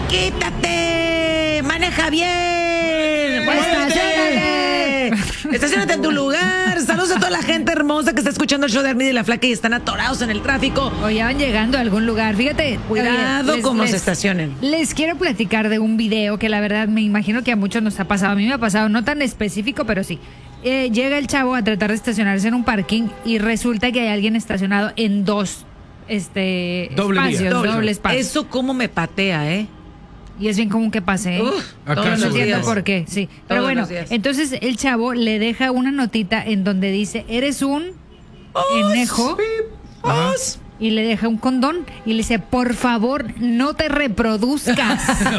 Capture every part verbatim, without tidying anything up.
¡Quítate! ¡Maneja bien! ¡Estacionate! ¡Estacionate en tu lugar! Saludos a toda la gente hermosa que está escuchando el show de Armida y la Flaca y están atorados en el tráfico. O ya van llegando a algún lugar. Fíjate. Cuidado oye, les, cómo les, se estacionen. Les quiero platicar de un video que la verdad me imagino que a muchos nos ha pasado. A mí me ha pasado, no tan específico, pero sí. Eh, llega el chavo a tratar de estacionarse en un parking y resulta que hay alguien estacionado en dos este, doble espacios, doble, doble espacio. Eso cómo me patea, ¿eh? Y es bien común que pase, ¿eh? Uf, no entiendo por qué, sí. Pero todos bueno, entonces el chavo le deja una notita en donde dice, eres un oh, enejo. Oh, y le deja un condón y le dice, por favor, no te reproduzcas.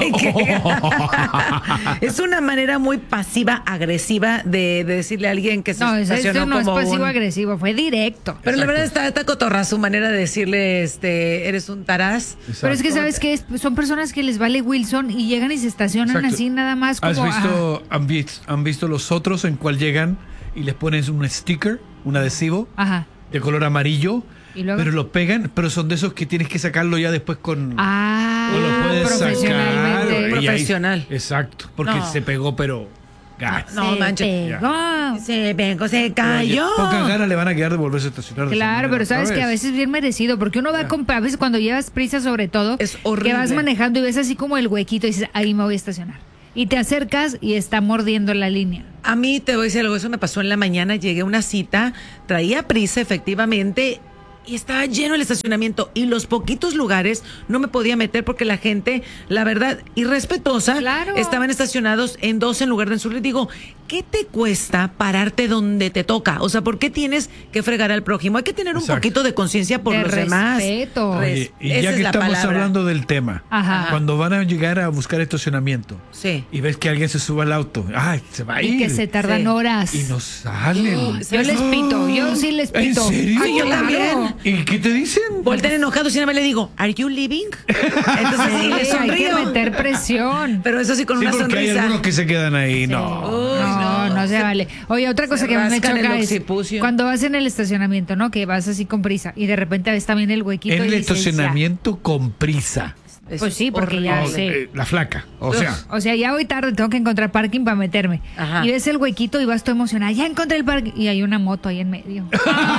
Es una manera muy pasiva-agresiva de, de decirle a alguien que se no, estacionó eso no como es pasivo-agresivo, un... fue directo. Pero Exacto. La verdad está, está cotorra su manera de decirle, este, eres un taraz. Exacto. Pero es que, ¿sabes qué? Son personas que les vale Wilson y llegan y se estacionan Exacto. así nada más como... ¿Has visto, han visto, han visto los otros en cual llegan y les pones un sticker, un adhesivo Ajá. de color amarillo? Pero lo pegan, pero son de esos que tienes que sacarlo ya después con... Ah, no lo puedes profesionalmente. Sacar, profesional. Ahí, exacto, porque no. se pegó, pero... Gas. No, no manches. Se pegó, se cayó. Pocas ganas le van a quedar de volverse a estacionar. Claro, pero sabes que a veces es bien merecido, porque uno va a comprar, a veces cuando llevas prisa sobre todo, es horrible. Que vas manejando y ves así como el huequito y dices, ahí me voy a estacionar. Y te acercas y está mordiendo la línea. A mí te voy a decir algo, eso me pasó en la mañana, llegué a una cita, traía prisa efectivamente... Y estaba lleno el estacionamiento y los poquitos lugares no me podía meter porque la gente, la verdad, irrespetuosa, claro. estaban estacionados en dos en lugar de en su. Les digo, ¿qué te cuesta pararte donde te toca? O sea, ¿por qué tienes que fregar al prójimo? Hay que tener Exacto. un poquito de conciencia por de los respeto. demás. Oye, y ya que estamos palabra. hablando del tema, Ajá. cuando van a llegar a buscar estacionamiento sí. y ves que alguien se sube al auto, ay, se va a ir. Y que se tardan sí. horas. Y no salen. Uh, yo les pito, yo sí les pito. ¿En serio? Ay, yo también. ¿Y qué te dicen? Voltean enojados y nada más le digo, ¿Are you leaving? Entonces sí, les sonrío. Hay que meter presión. Pero eso sí con sí, una porque sonrisa. Hay algunos que se quedan ahí, sí. no. Uy, no, no, no se vale. Oye, otra cosa que me choca es cuando vas en el estacionamiento, ¿no? Que vas así con prisa y de repente ves también el huequito. En y el dices, estacionamiento ya. con prisa. Pues sí, porque ya no, sé. eh, la flaca, o sea. O sea, ya voy tarde, tengo que encontrar parking para meterme. Ajá. Y ves el huequito y vas todo emocionada. Ya encontré el parking. Y hay una moto ahí en medio.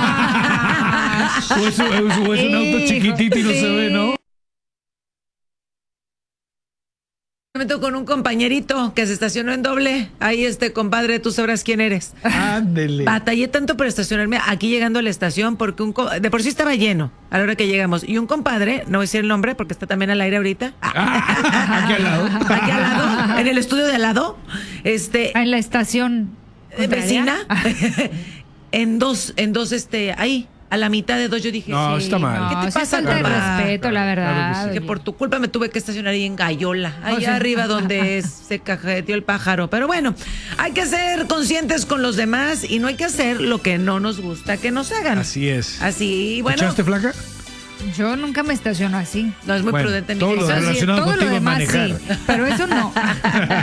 o es, o es un auto chiquitito y no sí. se ve, ¿no? Me meto con un compañerito que se estacionó en doble. Ahí, este compadre, tú sabrás quién eres. Ándele. Batallé tanto por estacionarme aquí llegando a la estación porque un co- de por sí estaba lleno a la hora que llegamos. Y un compadre, no voy a decir el nombre porque está también al aire ahorita. Ah, aquí al lado. Aquí al lado, en el estudio de al lado. Este. En la estación. Eh, vecina. en dos, en dos, este, ahí. A la mitad de dos yo dije, no, sí, está mal. No, ¿qué te sí pasa, falta de papá? respeto, la verdad. Claro que, sí. que por tu culpa me tuve que estacionar ahí en Gallola, allá o sea, arriba donde se cajeteó el pájaro. Pero bueno, hay que ser conscientes con los demás y no hay que hacer lo que no nos gusta que nos hagan. Así es. Así, bueno. ¿Escuchaste, flaca? Yo nunca me estaciono así. No, es muy bueno, prudente. todo mi lo hija. relacionado todo lo contigo es demás manejar. sí, pero eso no.